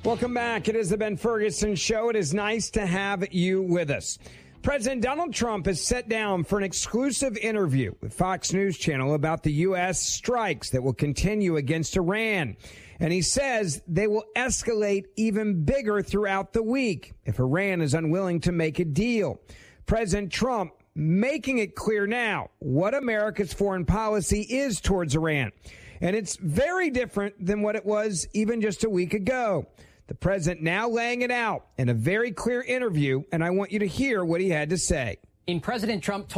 Welcome back. It is the Ben Ferguson Show. It is nice to have you with us. President Donald Trump has sat down for an exclusive interview with Fox News Channel about the U.S. strikes that will continue against Iran. And he says they will escalate even bigger throughout the week if Iran is unwilling to make a deal. President Trump making it clear now what America's foreign policy is towards Iran. And it's very different than what it was even just a week ago. The president now laying it out in a very clear interview, and I want you to hear what he had to say. President Trump told